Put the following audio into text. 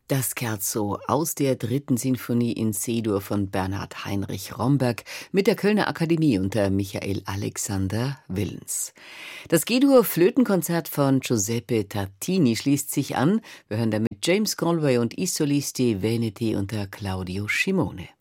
Das Scherzo aus der dritten Sinfonie in C-Dur von Bernhard Heinrich Romberg mit der Kölner Akademie unter Michael Alexander Willens. Das G-Dur Flötenkonzert von Giuseppe Tartini schließt sich an. Wir hören damit James Galway und I Solisti Veneti unter Claudio Scimone.